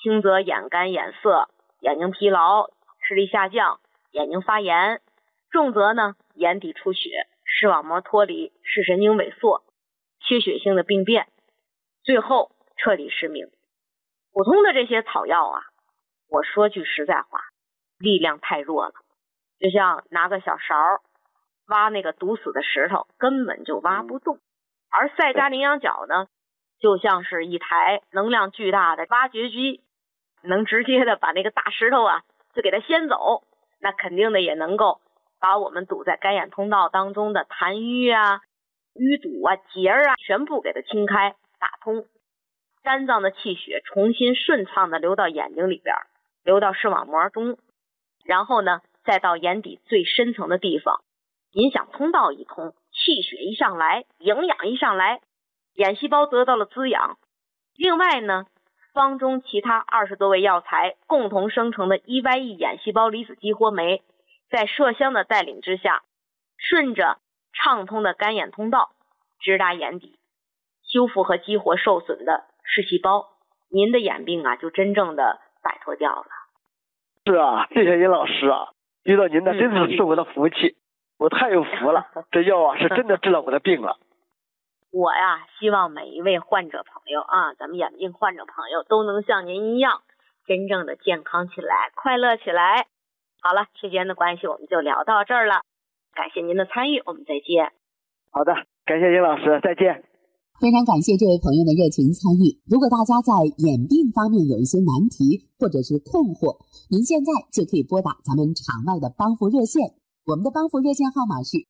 轻则眼干眼涩，眼睛疲劳，视力下降，眼睛发炎；重则呢眼底出血，视网膜脱离，视神经萎缩，缺血性的病变，最后彻底失明。普通的这些草药啊，我说句实在话，力量太弱了，就像拿个小勺挖那个堵死的石头，根本就挖不动。而赛嘉羚羊角呢，就像是一台能量巨大的挖掘机，能直接的把那个大石头啊就给它掀走，那肯定的也能够把我们堵在干眼通道当中的痰瘀啊、淤堵啊、结啊全部给它清开打通，肝脏的气血重新顺畅的流到眼睛里边，流到视网膜中，然后呢再到眼底最深层的地方，影响通道一通，气血一上来，营养一上来，眼细胞得到了滋养。另外呢，方中其他20多味药材共同生成的 EYE 眼细胞离子激活酶，在麝香的带领之下，顺着畅通的干眼通道直达眼底，修复和激活受损的视细胞，您的眼病啊就真正的摆脱掉了。 是啊，谢谢尹老师啊，遇到您的真是我的福气，我太有福了，这药啊是真的治了我的病了。 我呀，希望每一位患者朋友啊，咱们眼病患者朋友都能像您一样，真正的健康起来，快乐起来。好了，时间的关系，我们就聊到这儿了。感谢您的参与，我们再见。 好的，感谢尹老师，再见。 非常感谢这位朋友的热情参与。如果大家在眼病方面有一些难题或者是困惑，您现在就可以拨打咱们场外的帮扶热线，我们的帮扶热线号码是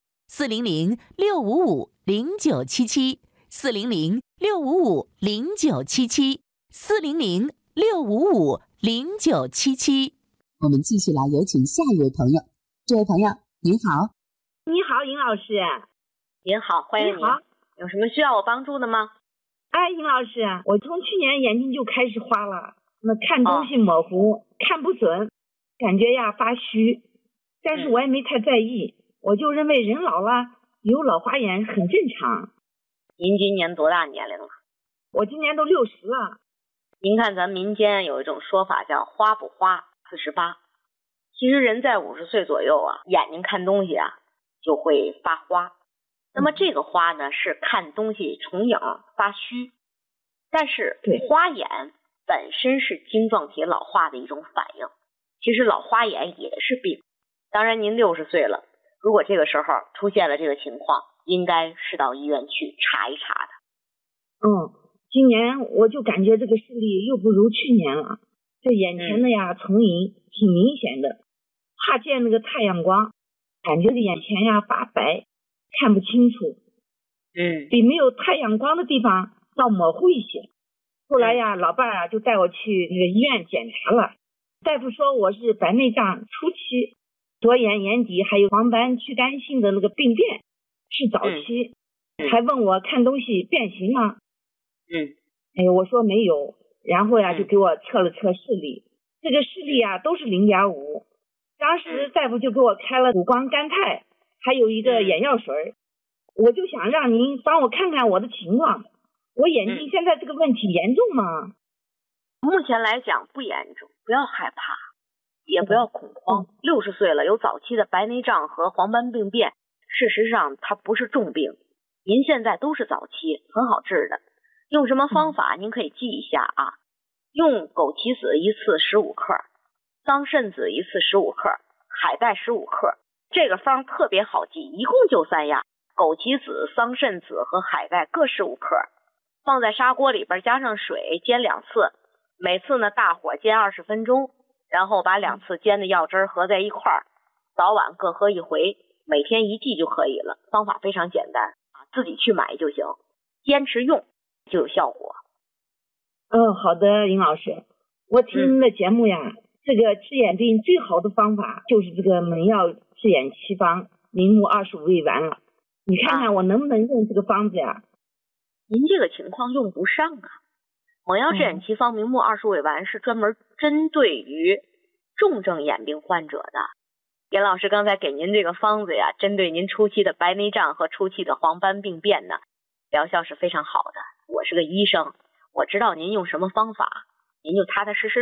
400-655-0977，400-655-0977。 我们继续来有请下一位朋友。这位朋友您好。 你好，尹老师。 您好，欢迎您。有什么需要我帮助的吗？ 哎，尹老师，我从去年眼睛就开始花了，那看东西模糊，看不准，感觉呀发虚，但是我也没太在意，我就认为人老了有老花眼很正常。 您今年多大年龄了？ 我今年都60了。 您看咱民间有一种说法叫花不花48，其实人在50岁左右啊，眼睛看东西啊就会发花。那么这个花呢是看东西重影发虚，但是花眼本身是晶状体老化的一种反应，其实老花眼也是病。当然您60岁了，如果这个时候出现了这个情况，应该是到医院去查一查的。 今年我就感觉这个视力又不如去年了，这眼前的呀重影挺明显的，怕见那个太阳光，感觉这眼前呀发白，看不清楚，比没有太阳光的地方要模糊一些。后来呀，老伴啊就带我去那个医院检查了，大夫说我是白内障初期，左眼眼底还有黄斑区干性的那个病变，是早期，还问我看东西变形吗？我说没有，然后呀就给我测了测视力，这个视力啊都是0.5，当时大夫就给我开了谷胱甘肽，还有一个眼药水，我就想让您帮我看看我的情况，我眼睛现在这个问题严重吗？ 目前来讲不严重，不要害怕，也不要恐慌。60岁了，有早期的白内障和黄斑病变，事实上它不是重病，您现在都是早期，很好治的。用什么方法您可以记一下啊，用枸杞子一次15克，桑葚子一次15克，海带15克。这个方特别好记，一共就3样，枸杞子、桑葚子和海带各15克，放在砂锅里边加上水煎2次，每次呢大火煎20分钟，然后把2次煎的药汁合在一块儿，早晚各喝一回，每天1剂就可以了。方法非常简单，自己去买就行，坚持用就有效果。 好的，尹老师，我听您的节目呀，这个治眼病最好的方法就是这个门药治眼奇方明目25味丸了，你看看我能不能用这个方子呀？ 您这个情况用不上啊，蒙药治眼奇方明目20味丸是专门针对于重症眼病患者的。严老师刚才给您这个方子呀，针对您初期的白内障和初期的黄斑病变呢，疗效是非常好的。我是个医生，我知道您用什么方法，您就踏踏实实